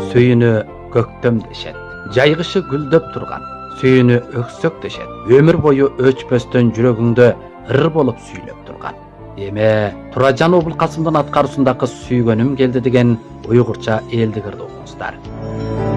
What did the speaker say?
Söyünü көктем дешет. Жайгышы гүлдөп турган. Söyünü өксөк дешет. Өмүр бою өчпөстөн жүрөгүңдө ыр болуп сүйлөп турган. Эме Туражан Обулкасымдын аткаруусундагы Сүйгөнүм келди деген уйгурча элдик ырды окуңуздар.